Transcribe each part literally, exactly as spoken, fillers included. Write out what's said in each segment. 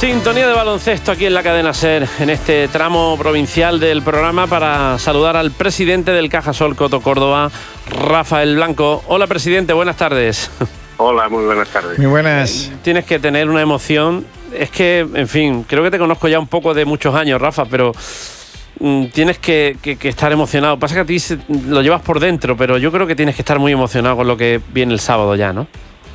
Sintonía de baloncesto aquí en la cadena SER, en este tramo provincial del programa, para saludar al presidente del Cajasol Coto Córdoba, Rafael Blanco. Hola, presidente, buenas tardes. Hola, muy buenas tardes. Muy buenas. Tienes que tener una emoción. Es que, en fin, creo que te conozco ya un poco de muchos años, Rafa, pero mm, tienes que, que, que estar emocionado. Pasa que a ti se, lo llevas por dentro, pero yo creo que tienes que estar muy emocionado con lo que viene el sábado ya, ¿no?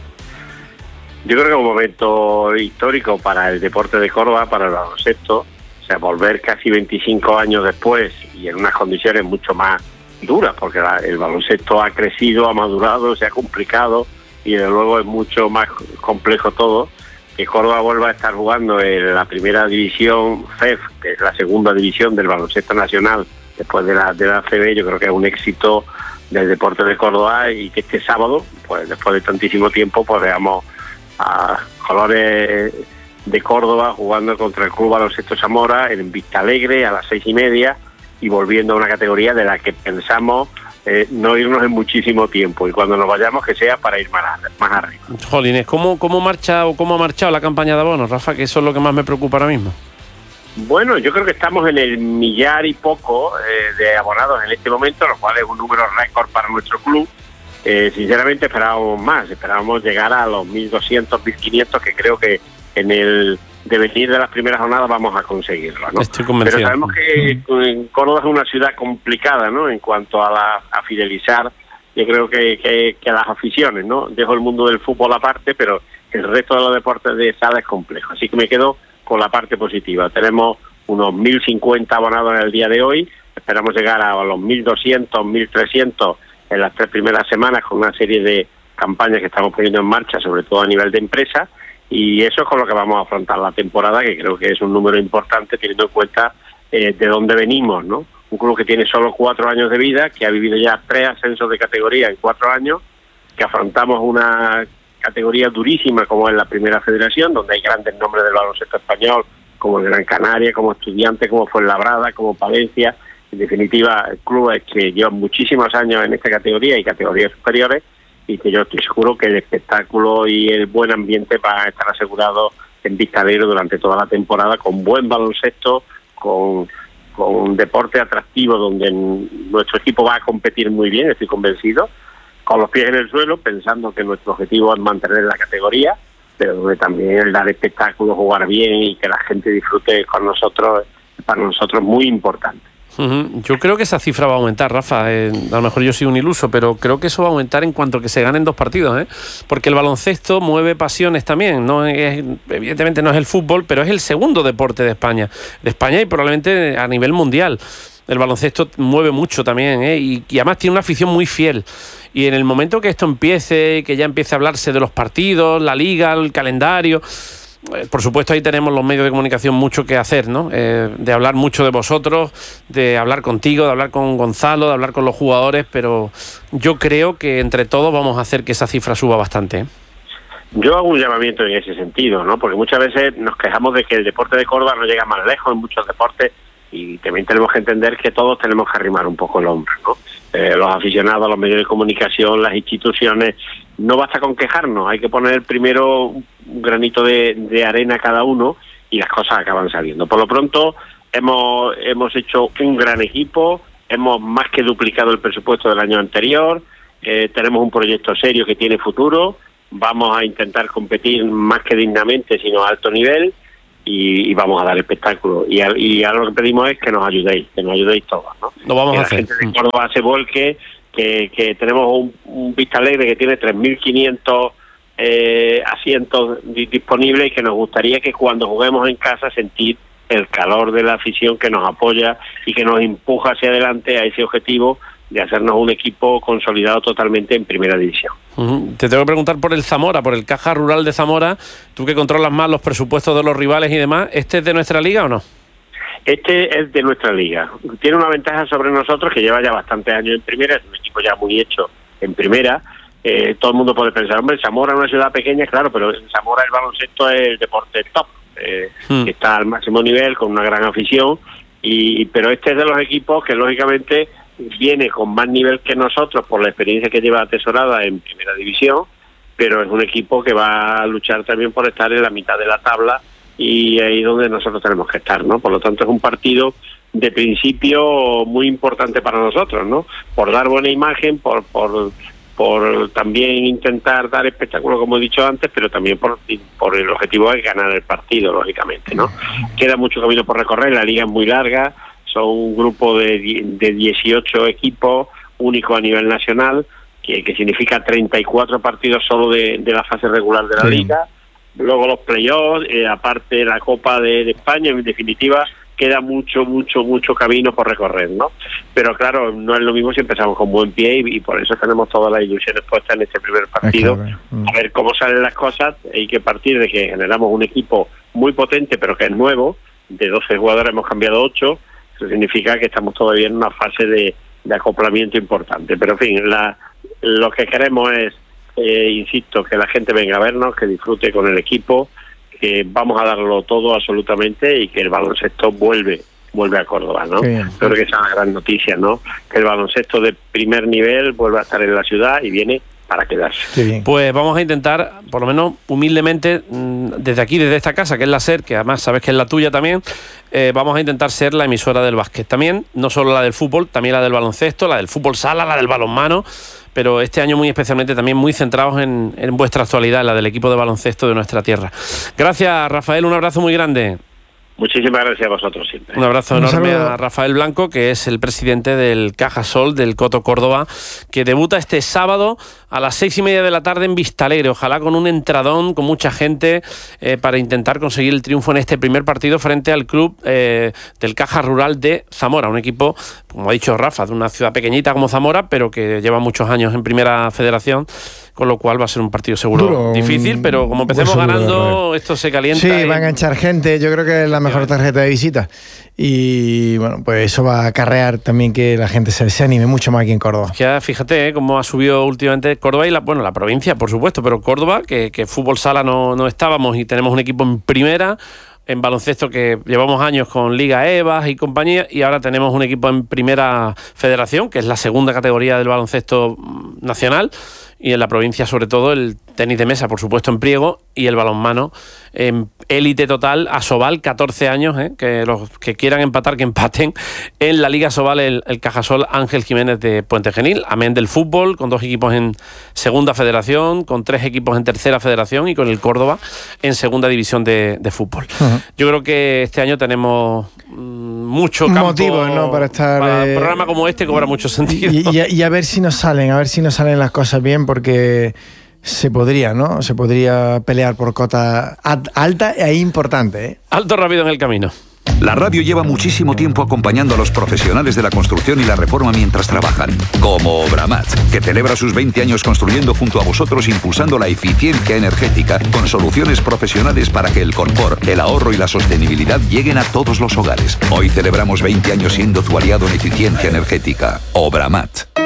Yo creo que es un momento histórico para el deporte de Córdoba, para el baloncesto. O sea, volver casi veinticinco años después y en unas condiciones mucho más duras, porque la, el baloncesto ha crecido, ha madurado, se ha complicado y desde luego es mucho más complejo todo. Que Córdoba vuelva a estar jugando en la primera división F E F, que es la segunda división del baloncesto nacional después de la, de la A C B, yo creo que es un éxito del deporte de Córdoba, y que este sábado, pues después de tantísimo tiempo, pues veamos a colores de Córdoba jugando contra el Club Baloncesto Zamora en Vista Alegre a las seis y media y volviendo a una categoría de la que pensamos eh, no irnos en muchísimo tiempo, y cuando nos vayamos que sea para ir más, más arriba. Jolines, ¿cómo, cómo marcha o cómo ha marchado la campaña de abonos, Rafa? Que eso es lo que más me preocupa ahora mismo. Bueno, yo creo que estamos en el millar y poco eh, de abonados en este momento, lo cual es un número récord para nuestro club. Eh, sinceramente esperábamos más, esperábamos llegar a los mil doscientos, mil quinientos, que creo que en el devenir de las primeras jornadas vamos a conseguirlo, ¿no? Estoy convencido. Pero sabemos que en Córdoba es una ciudad complicada, ¿no? En cuanto a, la, a fidelizar, yo creo que, que, que las aficiones, ¿no? Dejo el mundo del fútbol aparte, pero el resto de los deportes de sala es complejo, así que me quedo con la parte positiva. Tenemos unos mil cincuenta abonados en el día de hoy, esperamos llegar a los mil doscientos, mil trescientos en las tres primeras semanas, con una serie de campañas que estamos poniendo en marcha, sobre todo a nivel de empresa, y eso es con lo que vamos a afrontar la temporada, que creo que es un número importante teniendo en cuenta eh, de dónde venimos, ¿no? Un club que tiene solo cuatro años de vida, que ha vivido ya tres ascensos de categoría en cuatro años, que afrontamos una categoría durísima como es la Primera Federación, donde hay grandes nombres del baloncesto español, como el Gran Canaria, como Estudiantes, como Fuenlabrada, como Palencia. En definitiva, clubes que llevan muchísimos años en esta categoría y categorías superiores, y que yo estoy seguro que el espectáculo y el buen ambiente van a estar asegurados en Vista Alegre durante toda la temporada, con buen baloncesto, con, con un deporte atractivo donde nuestro equipo va a competir muy bien, estoy convencido, con los pies en el suelo, pensando que nuestro objetivo es mantener la categoría, pero donde también el dar espectáculo, jugar bien y que la gente disfrute con nosotros, para nosotros muy importante. Uh-huh. Yo creo que esa cifra va a aumentar, Rafa. Eh, a lo mejor yo soy un iluso, pero creo que eso va a aumentar en cuanto que se ganen dos partidos, ¿eh? Porque el baloncesto mueve pasiones también. No es, evidentemente no es el fútbol, pero es el segundo deporte de España, de España y probablemente a nivel mundial. El baloncesto mueve mucho también, ¿eh? y, y además tiene una afición muy fiel. Y en el momento que esto empiece, que ya empiece a hablarse de los partidos, la liga, el calendario, por supuesto ahí tenemos los medios de comunicación mucho que hacer, ¿no? Eh, de hablar mucho de vosotros, de hablar contigo, de hablar con Gonzalo, de hablar con los jugadores, pero yo creo que entre todos vamos a hacer que esa cifra suba bastante, ¿eh? Yo hago un llamamiento en ese sentido, ¿no? Porque muchas veces nos quejamos de que el deporte de Córdoba no llega más lejos en muchos deportes, y también tenemos que entender que todos tenemos que arrimar un poco el hombro, ¿no? Eh, los aficionados, los medios de comunicación, las instituciones, no basta con quejarnos, hay que poner primero un granito de, de arena cada uno y las cosas acaban saliendo. Por lo pronto hemos hemos hecho un gran equipo, hemos más que duplicado el presupuesto del año anterior, eh, tenemos un proyecto serio que tiene futuro, vamos a intentar competir más que dignamente, sino a alto nivel, y, y vamos a dar espectáculo. Y, a, y ahora lo que pedimos es que nos ayudéis, que nos ayudéis todos, ¿no? Lo vamos que a la hacer. gente de Córdoba se volque, que, que tenemos un, un Vista Alegre que tiene tres mil quinientos eh, asientos di- disponibles, y que nos gustaría que cuando juguemos en casa sentir el calor de la afición que nos apoya y que nos empuja hacia adelante a ese objetivo de hacernos un equipo consolidado totalmente en primera división. Uh-huh. Te tengo que preguntar por el Zamora, por el Caja Rural de Zamora. Tú que controlas más los presupuestos de los rivales y demás, ¿este es de nuestra liga o no? Este es de nuestra liga. Tiene una ventaja sobre nosotros, que lleva ya bastantes años en primera, es un equipo ya muy hecho en primera. Eh, todo el mundo puede pensar, hombre, Zamora es una ciudad pequeña, claro, pero en Zamora el baloncesto es el deporte top, eh, hmm. que está al máximo nivel, con una gran afición, y pero este es de los equipos que lógicamente viene con más nivel que nosotros por la experiencia que lleva atesorada en primera división, pero es un equipo que va a luchar también por estar en la mitad de la tabla y ahí es donde nosotros tenemos que estar, ¿no? Por lo tanto, es un partido de principio muy importante para nosotros, ¿no? Por dar buena imagen, por por por también intentar dar espectáculo, como he dicho antes, pero también por, por el objetivo de ganar el partido, lógicamente, ¿no? Queda mucho camino por recorrer, la liga es muy larga, son un grupo de, de dieciocho equipos, único a nivel nacional, que, que significa treinta y cuatro partidos solo de, de la fase regular de la sí. liga, luego los playoffs, eh, aparte la Copa de, de España, en definitiva, queda mucho, mucho, mucho camino por recorrer, ¿no? Pero claro, no es lo mismo si empezamos con buen pie y, y por eso tenemos todas las ilusiones puestas en este primer partido, claro. mm. a ver cómo salen las cosas. Hay que partir de que generamos un equipo muy potente, pero que es nuevo, de doce jugadores hemos cambiado ocho, eso significa que estamos todavía en una fase de, de acoplamiento importante, pero en fin, la, lo que queremos es, eh, insisto, que la gente venga a vernos, que disfrute con el equipo, que vamos a darlo todo absolutamente y que el baloncesto vuelve vuelve a Córdoba, ¿no? Creo que esa es la gran noticia, ¿no? Que el baloncesto de primer nivel vuelve a estar en la ciudad y viene para quedarse. Pues vamos a intentar, por lo menos humildemente, desde aquí, desde esta casa, que es la SER, que además sabes que es la tuya también, eh, vamos a intentar ser la emisora del básquet. También, no solo la del fútbol, también la del baloncesto, la del fútbol sala, la del balonmano, pero este año muy especialmente también muy centrados en, en vuestra actualidad, la del equipo de baloncesto de nuestra tierra. Gracias, Rafael, un abrazo muy grande. Muchísimas gracias a vosotros siempre. Un abrazo Un enorme saludo. a Rafael Blanco, que es el presidente del Cajasol, del Coto Córdoba, que debuta este sábado a las seis y media de la tarde en Vistalegre. Ojalá con un entradón, con mucha gente, eh, para intentar conseguir el triunfo en este primer partido frente al club eh, del Caja Rural de Zamora, un equipo, como ha dicho Rafa, de una ciudad pequeñita como Zamora, pero que lleva muchos años en Primera Federación, con lo cual va a ser un partido seguro Duro, difícil, pero como empecemos ganando, esto se calienta. Sí, y... va a enganchar gente, yo creo que es la mejor tarjeta de visita. Y bueno, pues eso va a acarrear también que la gente se, se anime mucho más aquí en Córdoba. Ya fíjate ¿eh? cómo ha subido últimamente Córdoba y la, bueno, la provincia, por supuesto, pero Córdoba, que, que fútbol sala no, no estábamos y tenemos un equipo en primera, en baloncesto que llevamos años con Liga Evas y compañía, y ahora tenemos un equipo en Primera Federación, que es la segunda categoría del baloncesto nacional, y en la provincia sobre todo el tenis de mesa, por supuesto, en Priego, y el balonmano en élite total, a Sobal, catorce años, ¿eh? que los que quieran empatar, que empaten en la Liga Sobal, el, el Cajasol Ángel Jiménez de Puente Genil, amén del fútbol, con dos equipos en segunda federación, con tres equipos en tercera federación y con el Córdoba en segunda división de, de fútbol. Uh-huh. Yo creo que este año tenemos mmm, mucho campo motivos, ¿no? Para estar para eh, un programa como este cobra mucho sentido. Y, y, a, y a ver si nos salen, a ver si nos salen las cosas bien, porque se podría, ¿no? Se podría pelear por cota alta e importante, ¿eh? Alto rápido en el camino. La radio lleva muchísimo tiempo acompañando a los profesionales de la construcción y la reforma mientras trabajan. Como Obramat, que celebra sus veinte años construyendo junto a vosotros, impulsando la eficiencia energética con soluciones profesionales para que el confort, el ahorro y la sostenibilidad lleguen a todos los hogares. Hoy celebramos veinte años siendo tu aliado en eficiencia energética. Obramat.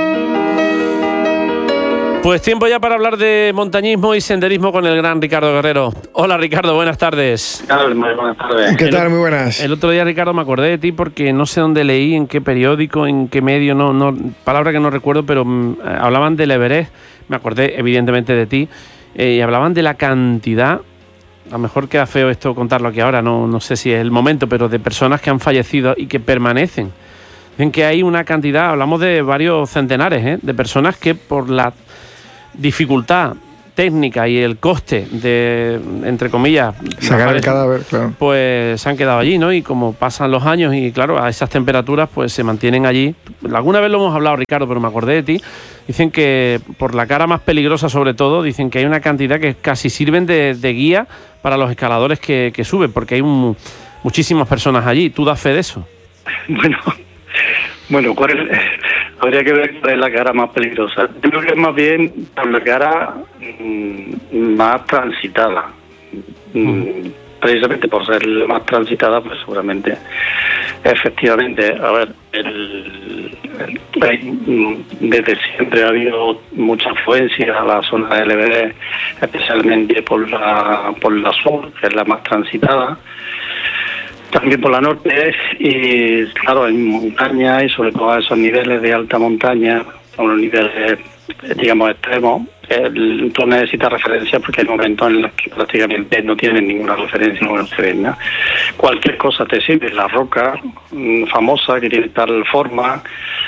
Pues tiempo ya para hablar de montañismo y senderismo con el gran Ricardo Guerrero. Hola Ricardo, buenas tardes. ¿Qué tal? Muy buenas tardes. ¿Qué tal? Muy buenas. El otro día, Ricardo, me acordé de ti porque no sé dónde leí, en qué periódico, en qué medio, no, no palabra que no recuerdo, pero mm, hablaban del Everest. Me acordé evidentemente de ti eh, y hablaban de la cantidad, a lo mejor queda feo esto contarlo aquí ahora, no, no sé si es el momento, pero de personas que han fallecido y que permanecen. Dicen que hay una cantidad, hablamos de varios centenares, ¿eh? de personas que por la dificultad técnica y el coste de, entre comillas, sacar el cadáver, claro, pues se han quedado allí, ¿no? Y como pasan los años y claro, a esas temperaturas pues se mantienen allí. Alguna vez lo hemos hablado, Ricardo, pero me acordé de ti. Dicen que por la cara más peligrosa, sobre todo, dicen que hay una cantidad que casi sirven de, de guía para los escaladores que, que suben, porque hay un, muchísimas personas allí. ¿Tú das fe de eso? Bueno, bueno, ¿cuál es? Habría que ver cuál es la cara más peligrosa. Yo creo que es más bien por la cara mmm, más transitada. Mm. Precisamente por ser la más transitada, pues seguramente, efectivamente, a ver, el, el, el, desde siempre ha habido mucha afluencia a la zona del Everest, especialmente por la, por la sur, que es la más transitada. También por la norte, y claro, en montaña y sobre todo a esos niveles de alta montaña, a unos niveles digamos, extremos, el, tú necesitas referencias porque hay momentos en los que prácticamente no tienen ninguna referencia, no se ven, ¿no? Cualquier cosa te sirve, la roca mmm, famosa que tiene tal forma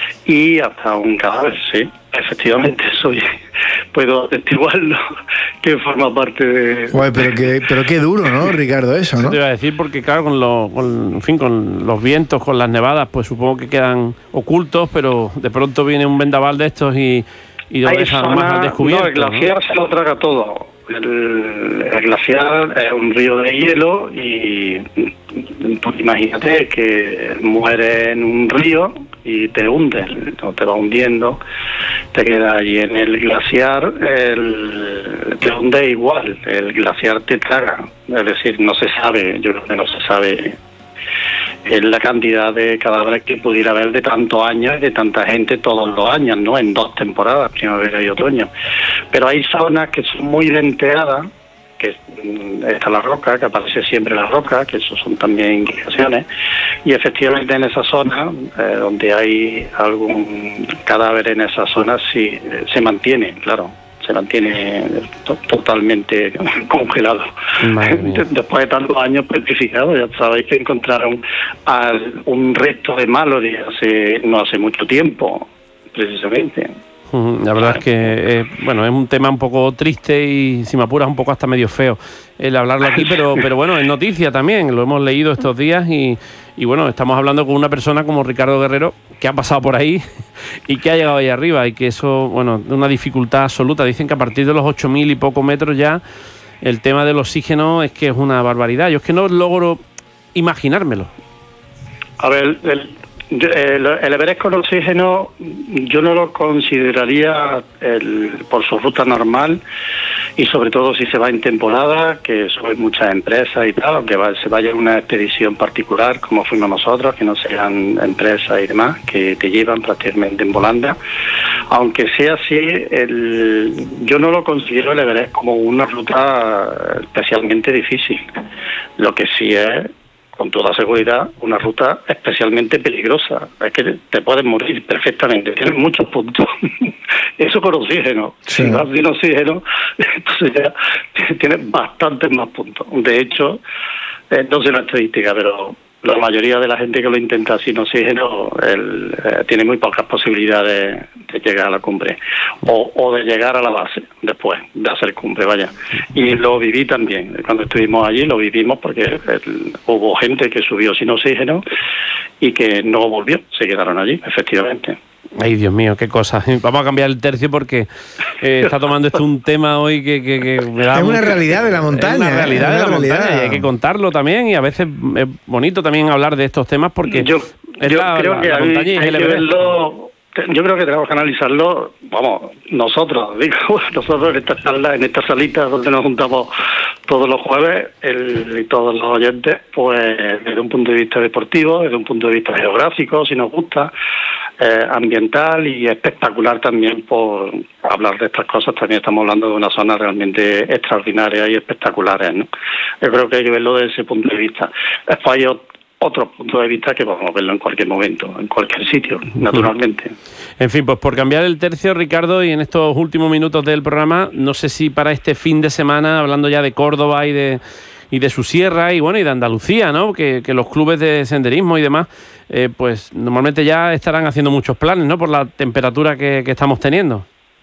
y hasta un cadáver, sí, efectivamente, soy puedo atestiguarlo, que forma parte de... Joder, pero qué, pero qué duro, ¿no, Ricardo, eso, ¿no? Te iba a decir porque, claro, con los, con, en fin, con los vientos, con las nevadas, pues supongo que quedan ocultos, pero de pronto viene un vendaval de estos y, y lo deja zona, más al descubierto. No, el glaciar, ¿no? Se lo traga todo. El, el glaciar es un río de hielo y tú imagínate que muere en un río y te hunde, no te va hundiendo, te queda allí en el glaciar, el, te hunde igual, el glaciar te traga, es decir, no se sabe, yo creo que no se sabe en la cantidad de cadáveres que pudiera haber de tantos años y de tanta gente todos los años, ¿no? En dos temporadas, primavera y otoño. Pero hay zonas que son muy venteadas, que está la roca, que aparece siempre la roca, que eso son también indicaciones, y efectivamente en esa zona, eh, donde hay algún cadáver en esa zona, sí eh, se mantiene, claro. se mantiene to totalmente congelado. Después de tantos años petrificado, ya sabéis que encontraron al, un resto de Mallory hace no hace mucho tiempo, precisamente. La verdad claro. es que eh, bueno, es un tema un poco triste y, si me apuras, un poco hasta medio feo el hablarlo aquí, pero pero bueno, es noticia también, lo hemos leído estos días y, y bueno, estamos hablando con una persona como Ricardo Guerrero que ha pasado por ahí y que ha llegado ahí arriba y que eso, bueno, es una dificultad absoluta. Dicen que a partir de los ocho mil y poco metros ya el tema del oxígeno es que es una barbaridad. Yo es que no logro imaginármelo. A ver, el... El, el Everest con oxígeno yo no lo consideraría el, por su ruta normal y sobre todo si se va en temporada, que son muchas empresas y tal, aunque va, se vaya en una expedición particular como fuimos nosotros, que no sean empresas y demás, que te llevan prácticamente en volanda. Aunque sea así, el, yo no lo considero el Everest como una ruta especialmente difícil. Lo que sí es, con toda seguridad, una ruta especialmente peligrosa. Es que te, te puedes morir perfectamente, tienes muchos puntos. Eso con oxígeno. Sí. Si vas sin oxígeno, entonces ya tienes bastantes más puntos. De hecho, eh, no sé la estadística, pero la mayoría de la gente que lo intenta sin oxígeno el, eh, tiene muy pocas posibilidades de llegar a la cumbre o, o de llegar a la base después de hacer cumbre, vaya. Y lo viví también, cuando estuvimos allí lo vivimos porque el, hubo gente que subió sin oxígeno y que no volvió, se quedaron allí, efectivamente. Ay, Dios mío, qué cosa. Vamos a cambiar el tercio porque eh, está tomando esto un tema hoy que, que, que me da... Es una realidad de la montaña. Es una realidad ¿eh? de la realidad. montaña y hay que contarlo también y a veces es bonito también hablar de estos temas porque yo, es yo la, creo la, que la hay, montaña y hay el que Everest. verlo. Yo creo que tenemos que analizarlo, vamos, nosotros, digo, nosotros en esta sala, en esta salita donde nos juntamos todos los jueves, el, y todos los oyentes, pues desde un punto de vista deportivo, desde un punto de vista geográfico, si nos gusta, eh, ambiental y espectacular también por hablar de estas cosas. También estamos hablando de una zona realmente extraordinaria y espectaculares, ¿no? Yo creo que hay que verlo desde ese punto de vista. Después hay otro punto de vista que podemos verlo en cualquier momento, en cualquier sitio, naturalmente. En fin, pues por cambiar el tercio, Ricardo, y en estos últimos minutos del programa, no sé si para este fin de semana, hablando ya de Córdoba y de y de su sierra y bueno y de Andalucía, ¿no? Que, que los clubes de senderismo y demás, eh, pues normalmente ya estarán haciendo muchos planes, ¿no? Por la temperatura que, que estamos teniendo.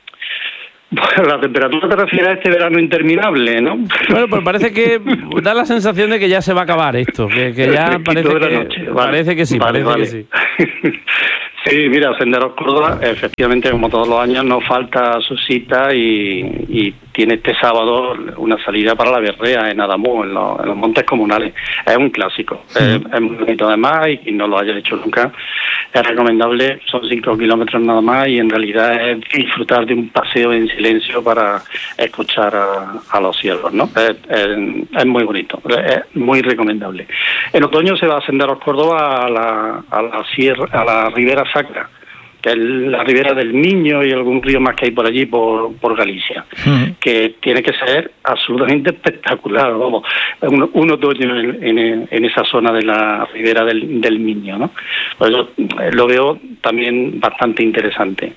Bueno, la temperatura te refiere a este verano interminable, ¿no? Bueno, pues parece que da la sensación de que ya se va a acabar esto, que, que ya parece que, vale. parece que sí, vale, parece vale. que sí. Sí, mira, Senderos Córdoba, efectivamente, como todos los años, nos falta su cita y, y tiene este sábado una salida para la Berrea en Adamú, en los, en los montes comunales. Es un clásico, sí. es, es muy bonito además y quien no lo haya hecho nunca es recomendable. Son cinco kilómetros nada más y en realidad es disfrutar de un paseo en silencio para escuchar a, a los ciervos, ¿no? Es, es, es muy bonito, es muy recomendable. En otoño se va a Senderos Córdoba a la, a la sierra, a la Ribera Sacra, que es la ribera del Miño y algún río más que hay por allí, por, por Galicia, uh-huh. que tiene que ser absolutamente espectacular, vamos, un, un otoño en, en, en esa zona de la ribera del, del Miño, ¿no? Pues yo lo veo también bastante interesante.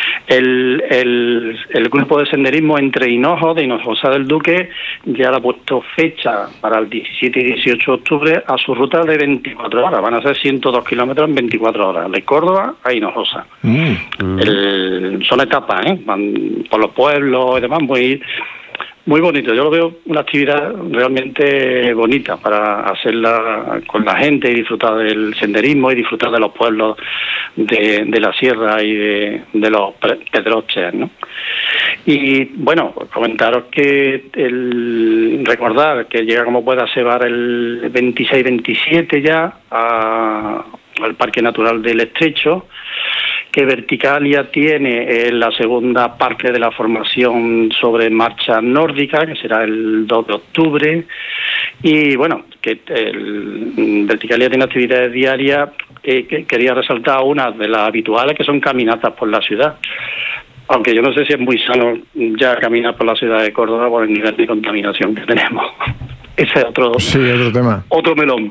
El, el, el grupo de senderismo entre Hinojo, de Hinojosa del Duque, ya le ha puesto fecha para el diecisiete y dieciocho de octubre a su ruta de veinticuatro horas, van a ser ciento dos kilómetros en veinticuatro horas, de Córdoba a Hinojosa. Mm. El, son etapas, ¿eh? Van por los pueblos y demás, muy, muy bonito. Yo lo veo una actividad realmente bonita para hacerla con la gente y disfrutar del senderismo y disfrutar de los pueblos de, de la sierra y de, de los pedroches, ¿no? Y bueno, comentaros que el recordar que llega como pueda Sebar el veintiséis veintisiete ya a, al Parque Natural del Estrecho, que Verticalia tiene eh, la segunda parte de la formación sobre marcha nórdica, que será el dos de octubre, y bueno, que el, Verticalia tiene actividades diarias, eh, que quería resaltar unas de las habituales, que son caminatas por la ciudad, aunque yo no sé si es muy sano ya caminar por la ciudad de Córdoba por el nivel de contaminación que tenemos. Ese es otro, sí, otro tema. Otro melón.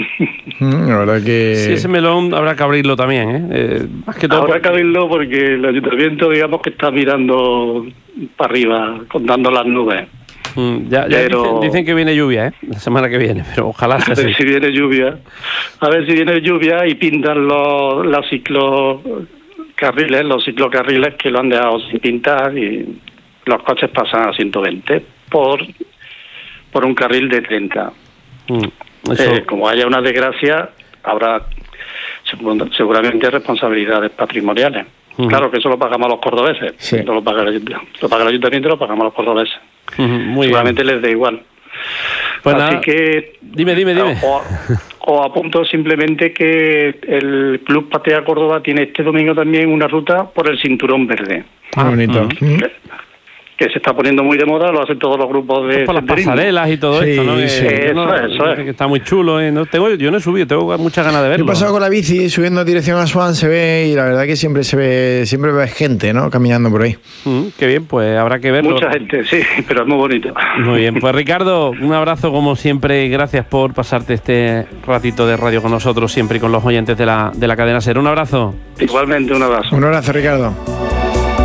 Mm, la verdad que... Sí, ese melón habrá que abrirlo también, ¿eh? eh más que todo habrá porque... que abrirlo porque el ayuntamiento, digamos, que está mirando para arriba, contando las nubes. Mm, ya ya pero... dicen, dicen que viene lluvia, ¿eh? La semana que viene, pero ojalá sea así. A ver si viene lluvia. A ver si viene lluvia y pintan los, los ciclocarriles, los ciclocarriles que lo han dejado sin pintar y los coches pasan a ciento veinte por... por un carril de treinta. Mm, eso... eh, como haya una desgracia, habrá seguramente responsabilidades patrimoniales. Uh-huh. Claro que eso lo pagamos los cordobeses. Sí. No lo paga el ayuntamiento, lo paga el ayuntamiento, lo pagamos los cordobeses. Uh-huh. Muy seguramente bien. Les da igual. Pues Así nada. que... Dime, dime, dime. O, o apunto simplemente que el Club Patea Córdoba tiene este domingo también una ruta por el Cinturón Verde. Ah, bonito. Uh-huh. Que, que se está poniendo muy de moda, lo hacen todos los grupos de... Por las pasarelas y todo sí, esto, ¿no? Sí, eh, eso, no, eso es. Que está muy chulo, ¿eh? No, tengo, yo no he subido, tengo muchas ganas de verlo. He pasado con la bici, subiendo en dirección a Swan, se ve, y la verdad que siempre se ve, siempre ves gente, ¿no? Caminando por ahí. Mm, qué bien, pues habrá que verlo. Mucha gente, sí, pero es muy bonito. Muy bien, pues Ricardo, un abrazo como siempre y gracias por pasarte este ratito de radio con nosotros siempre y con los oyentes de la, de la cadena SER. Un abrazo. Igualmente, un abrazo. Un abrazo, Ricardo.